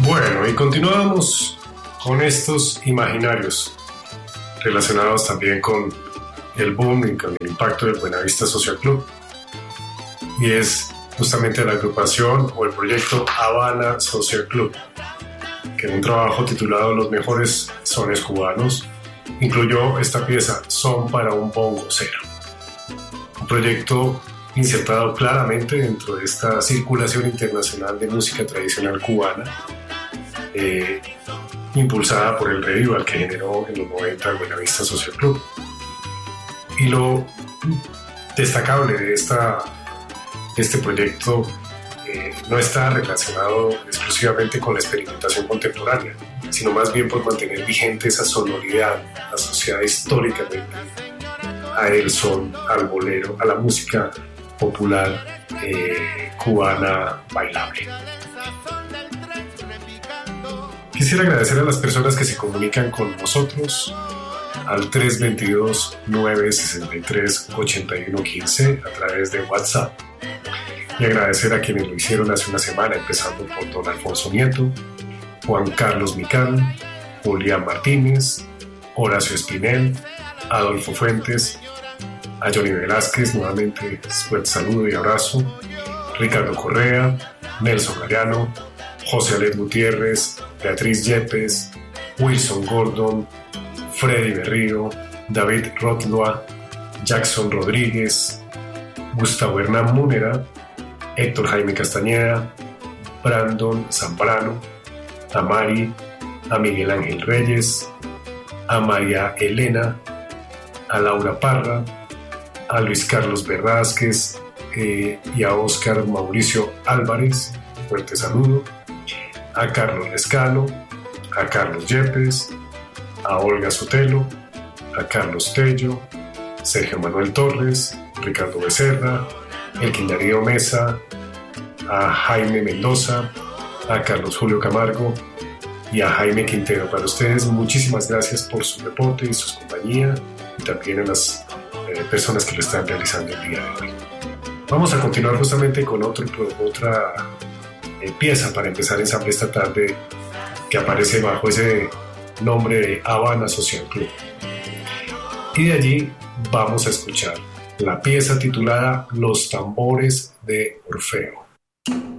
Bueno, y continuamos con estos imaginarios relacionados también con el boom y con el impacto del Buenavista Social Club. Y es justamente la agrupación o el proyecto Habana Social Club, que en un trabajo titulado Los mejores sones cubanos incluyó esta pieza Son para un bongocero. Un proyecto insertado claramente dentro de esta circulación internacional de música tradicional cubana, impulsada por el revival que generó en los 90 el Buenavista Social Club. Y lo destacable de este proyecto no está relacionado exclusivamente con la experimentación contemporánea, sino más bien por mantener vigente esa sonoridad asociada históricamente al son, al bolero, a la música popular cubana bailable. Quisiera agradecer a las personas que se comunican con nosotros al 322-963-8115 a través de WhatsApp, y agradecer a quienes lo hicieron hace una semana, empezando por don Alfonso Nieto, Juan Carlos Micán, Julián Martínez, Horacio Espinel, Adolfo Fuentes, a Johnny Velázquez, nuevamente fuerte saludo y abrazo, Ricardo Correa, Nelson Galeano, José Alet Gutiérrez, Beatriz Yepes, Wilson Gordon, Freddy Berrío, David Rotloa, Jackson Rodríguez, Gustavo Hernán Múnera, Héctor Jaime Castañeda, Brandon Zambrano, a Mari, a Miguel Ángel Reyes, a María Elena, a Laura Parra, a Luis Carlos Velázquez y a Óscar Mauricio Álvarez, fuerte saludo, a Carlos Lescano, a Carlos Yepes, a Olga Sotelo, a Carlos Tello, Sergio Manuel Torres, Ricardo Becerra, Elkin Darío Mesa, a Jaime Mendoza, a Carlos Julio Camargo y a Jaime Quintero. Para ustedes, muchísimas gracias por su reporte y su compañía, y también a las personas que lo están realizando el día de hoy. Vamos a continuar justamente con otra pieza para empezar ensamble esta tarde, que aparece bajo ese nombre de Habana Social Club. Y de allí vamos a escuchar la pieza titulada Los tambores de Orfeo.